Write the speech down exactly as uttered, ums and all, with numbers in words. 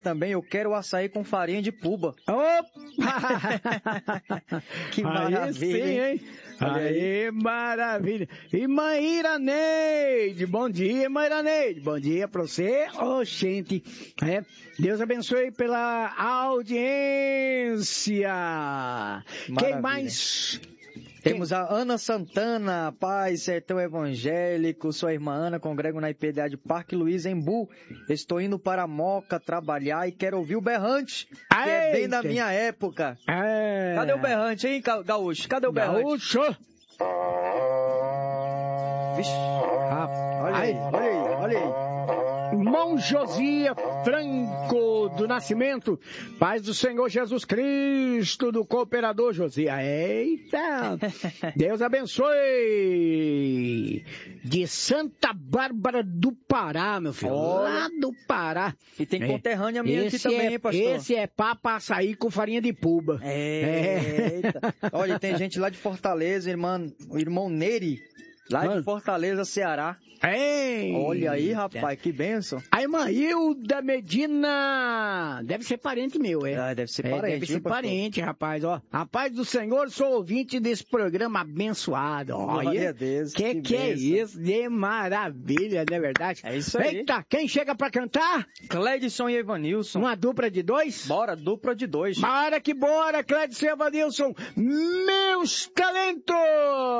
também, eu quero açaí com farinha de puba. Opa! Que maravilha, aí sim, hein? hein? Aí, aí, maravilha. E Maíra Neide, bom dia, Maíra Neide. Bom dia pra você. Ô, gente, é, Deus abençoe pela audiência. Maravilha. Quem mais? Temos a Ana Santana, Paz, Sertão Evangélico, sua irmã Ana, congrego na I P D A de Parque Luiz, Embu. Estou indo para Moca trabalhar e quero ouvir o berrante, que é bem da minha época. É. Cadê o berrante, hein, Gaúcho? Cadê o berrante? Gaúcho! Vixe, olha aí, olha aí, olha aí. Irmão Josia Franco do Nascimento, paz do Senhor Jesus Cristo, do cooperador Josia. Eita! Deus abençoe! De Santa Bárbara do Pará, meu filho. Olha. Lá do Pará. E tem conterrânea minha esse aqui também, é, pastor. Esse é papa açaí com farinha de puba. É. Eita. Olha, tem gente lá de Fortaleza, irmã, o irmão Neri, lá Mano. de Fortaleza, Ceará. Ei. Olha aí, rapaz, que bênção. A irmã Hilda Medina, deve ser parente meu, é? Ah, deve ser É, parente. deve ser viu, pastor? parente, rapaz, ó. A paz do Senhor, sou ouvinte desse programa abençoado. Glória a Olha, Deus, que que que é bênção. isso? De maravilha, não é verdade? É isso aí. Eita, quem chega pra cantar? Cledson e Evanilson. Uma dupla de dois? Bora, dupla de dois. Bora que bora, Clédio e Evanilson, meus talentos!